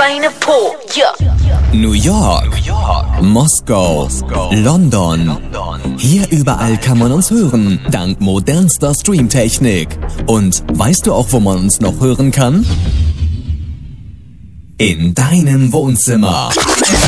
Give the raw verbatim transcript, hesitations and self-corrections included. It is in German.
Beine Po, ja. New York, New York. Moskau, Moskau. London. London. Hier überall kann man uns hören, dank modernster Streamtechnik. Und weißt du auch, wo man uns noch hören kann? In deinem Wohnzimmer.